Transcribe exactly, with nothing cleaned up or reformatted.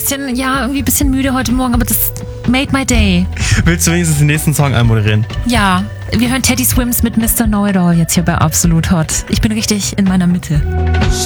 bisschen, ja, irgendwie ein bisschen müde heute Morgen, aber das made my day. Willst du wenigstens den nächsten Song einmoderieren? Ja, wir hören Teddy Swims mit Mister Know-It-All jetzt hier bei Absolut Hot. Ich bin richtig in meiner Mitte.